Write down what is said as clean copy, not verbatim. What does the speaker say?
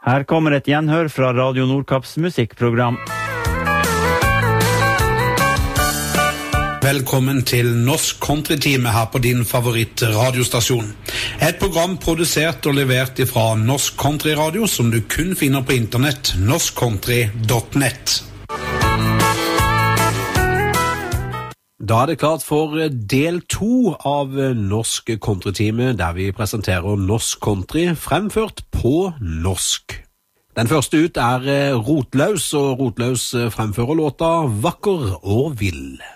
Her kommer et gjenhør fra Radio Nordkapps musikkprogram. Velkommen til Norsk Country-time her på din favorittradiostasjon. Et program produsert og levert fra Norsk Country Radio som du kun finner på internett, norskcountry.net. Da er det klart for del 2 av Norsk Country-time, der vi presenterer norsk country fremført på norsk. Den første ut er Rotlaus, og Rotlaus fremfører låta Vakker og Vill.